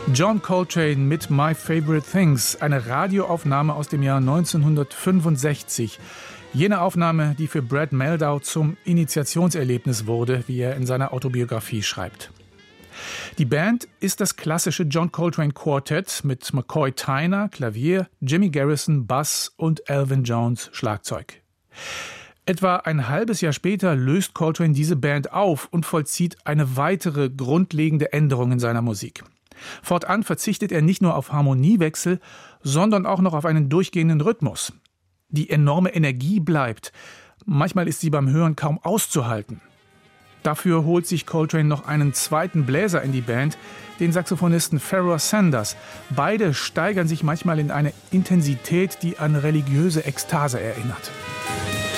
John Coltrane mit My Favorite Things, eine Radioaufnahme aus dem Jahr 1965. Jene Aufnahme, die für Brad Mehldau zum Initiationserlebnis wurde, wie er in seiner Autobiografie schreibt. Die Band ist das klassische John Coltrane Quartett mit McCoy Tyner, Klavier, Jimmy Garrison, Bass und Elvin Jones, Schlagzeug. Etwa ein halbes Jahr später löst Coltrane diese Band auf und vollzieht eine weitere grundlegende Änderung in seiner Musik. Fortan verzichtet er nicht nur auf Harmoniewechsel, sondern auch noch auf einen durchgehenden Rhythmus. Die enorme Energie bleibt. Manchmal ist sie beim Hören kaum auszuhalten. Dafür holt sich Coltrane noch einen zweiten Bläser in die Band, den Saxophonisten Pharoah Sanders. Beide steigern sich manchmal in eine Intensität, die an religiöse Ekstase erinnert.